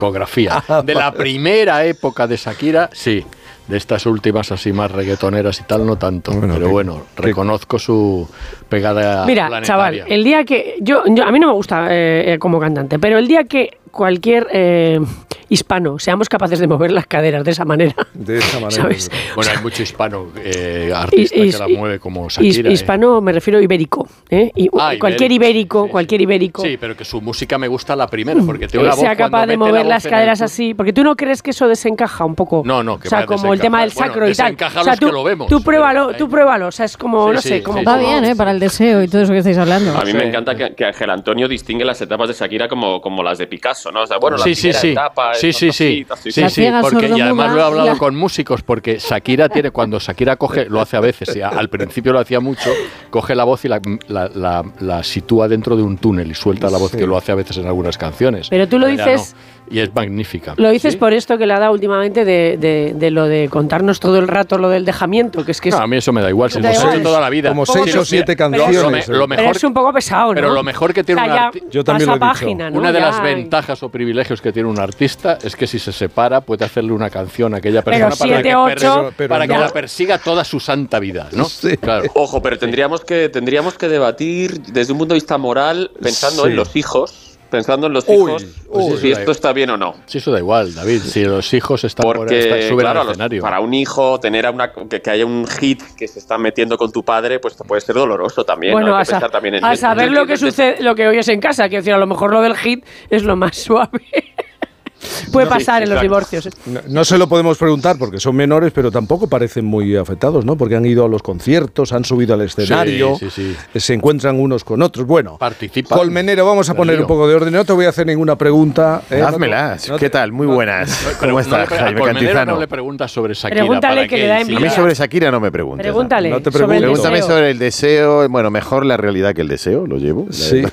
discografía. De la primera época de Shakira, sí. De estas últimas así más reggaetoneras y tal, no tanto. Bueno, pero bueno, reconozco su pegada planetaria. Mira, chaval, el día que... a mí no me gusta como cantante, pero el día que cualquier hispano seamos capaces de mover las caderas de esa manera. De esa manera. ¿Sabes? Bueno, hay mucho hispano artista que la mueve como Shakira. Hispano me refiero a ibérico. Cualquier ibérico. Sí, pero que su música me gusta la primera, porque tiene una voz sea capaz de mover las caderas así. Porque tú no crees que eso desencaja un poco. No, que o sea, como el tema del sacro y tal. O sea, tú pruébalo. O sea, es como, no sé, como... Va bien, para el deseo y todo eso que estáis hablando. A mí me encanta que Ángel Antonio distingue las etapas de Shakira como las de Picasso, ¿no? O sea, bueno, la primera etapa... Sí, porque y además lo he hablado con músicos, porque Shakira tiene, cuando Shakira coge, lo hace a veces, y al principio lo hacía mucho, coge la voz y la sitúa dentro de un túnel y suelta la voz, que lo hace a veces en algunas canciones. Pero tú lo dices... Y es magnífica. Lo dices por esto que le ha dado últimamente de lo de contarnos todo el rato lo del dejamiento, que es que no, a mí eso me da igual, como soy toda la vida. Como 6 o 7 canciones. Lo mejor, pero es un poco pesado, ¿no? Pero lo mejor que tiene un artista... Yo también lo he página, dicho. ¿no? Una de las ventajas o privilegios que tiene un artista es que si se separa puede hacerle una canción a aquella persona para que la persiga toda su santa vida, ¿no? Sí. Claro. Ojo, pero tendríamos que debatir desde un punto de vista moral, pensando en los hijos. Pensando en los hijos, si esto está bien o no. Sí, eso da igual, David. Si los hijos están suben claro, al escenario. Para un hijo, tener que haya un hit que se está metiendo con tu padre, pues puede ser doloroso también. Bueno, ¿no? a saber lo que sucede, lo que oyes en casa. Quiero decir, a lo mejor lo del hit es lo más suave. Puede pasar en los divorcios. No se lo podemos preguntar porque son menores, pero tampoco parecen muy afectados, ¿no? Porque han ido a los conciertos, han subido al escenario, se encuentran unos con otros. Bueno, participan. Colmenero, vamos a poner un poco de orden. No te voy a hacer ninguna pregunta. Házmelas. ¿Qué tal? Muy buenas. ¿Cómo estás, Jaime Cantizano? No le preguntas sobre Shakira. Pregúntale que le da envidia. A mí sobre Shakira no me preguntes. Pregúntale. No te sobre Pregúntame sobre el deseo. Bueno, mejor la realidad que el deseo, lo llevo. Sí.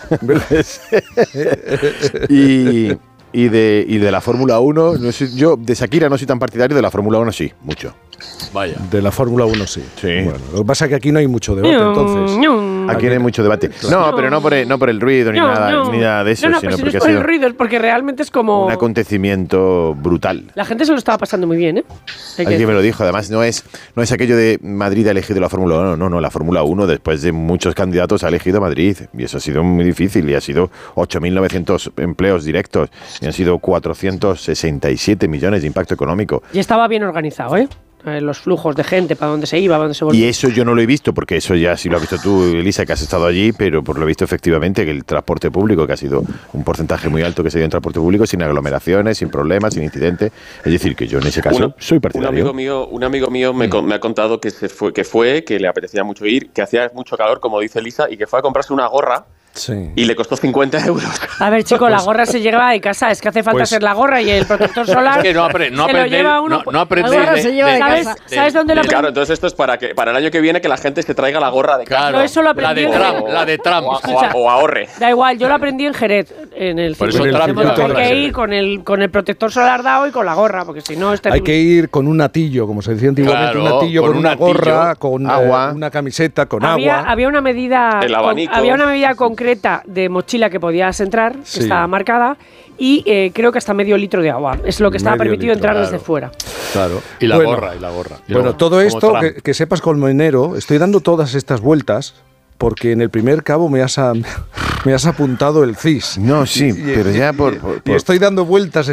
Y de la Fórmula 1, yo de Shakira no soy tan partidario, de la Fórmula 1 sí, mucho. Vaya. De la Fórmula 1 sí. Bueno, lo que pasa es que aquí no hay mucho debate, entonces. Aquí no hay mucho debate. No, pero no por el ruido ni nada de eso, sino porque no es por el ruido, es porque realmente es como un acontecimiento brutal. La gente se lo estaba pasando muy bien, ¿eh? Alguien me lo dijo, además no es aquello de Madrid ha elegido la Fórmula 1, no, la Fórmula 1 después de muchos candidatos ha elegido Madrid, y eso ha sido muy difícil, y ha sido 8.900 empleos directos, y han sido 467 millones de impacto económico. Y estaba bien organizado, ¿eh? Los flujos de gente, para dónde se iba, para dónde se volvía. Y eso yo no lo he visto, porque eso ya sí lo has visto tú, Elisa, que has estado allí, pero por lo visto efectivamente que el transporte público, que ha sido un porcentaje muy alto que se dio en transporte público, sin aglomeraciones, sin problemas, sin incidentes. Es decir, que yo en ese caso soy partidario. Un amigo mío me ha contado que le apetecía mucho ir, que hacía mucho calor, como dice Elisa, y que fue a comprarse una gorra. Sí. Y le costó 50 euros. A ver, chico, la gorra se lleva de casa. Es que hace falta ser la gorra y el protector solar. Es que no aprendí. ¿Sabes dónde lo aprendí? Claro, entonces esto es para el año que viene que la gente se traiga la gorra de casa. Claro, eso lo aprendí la de Trump. O ahorre. Da igual, yo lo aprendí en Jerez, en el Por eso hay que ir con el protector solar dado y con la gorra, porque si no hay que ir con un atillo, como se decía antiguamente, un atillo con una gorra, con agua, una camiseta, con agua. Había una medida, había una medida concreta de mochila que podías entrar, que estaba marcada, y creo que hasta medio litro de agua. Es lo que estaba permitido entrar desde fuera. Claro. Y la gorra. Bueno, todo esto, que sepas, Colmenero, estoy dando todas estas vueltas porque en el primer cabo me has apuntado el CIS. No, sí, pero ya y estoy dando vueltas.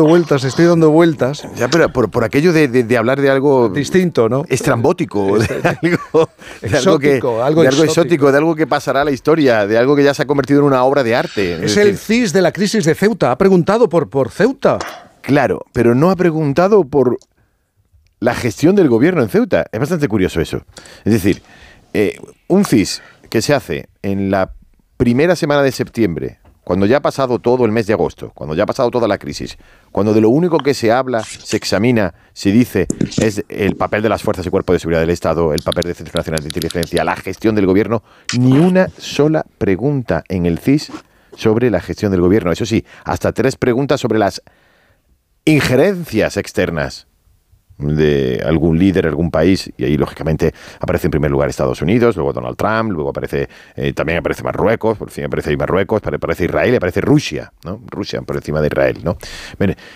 Ya, pero por aquello de hablar de algo distinto, ¿no? Estrambótico, algo exótico, de algo que pasará a la historia, de algo que ya se ha convertido en una obra de arte. Es el CIS de la crisis de Ceuta. Ha preguntado por Ceuta. Claro, pero no ha preguntado por la gestión del gobierno en Ceuta. Es bastante curioso eso. Es decir, un CIS que se hace en la primera semana de septiembre, cuando ya ha pasado todo el mes de agosto, cuando ya ha pasado toda la crisis, cuando de lo único que se habla, se examina, se dice, es el papel de las fuerzas y cuerpos de seguridad del Estado, el papel del Centro Nacional de Inteligencia, la gestión del gobierno, ni una sola pregunta en el CIS sobre la gestión del gobierno. Eso sí, hasta 3 preguntas sobre las injerencias externas. de algún líder, algún país, y ahí lógicamente aparece en primer lugar Estados Unidos, luego Donald Trump, luego también aparece Marruecos, por fin aparece ahí Marruecos, aparece Israel y aparece Rusia, ¿no? Rusia por encima de Israel, ¿no? Bien,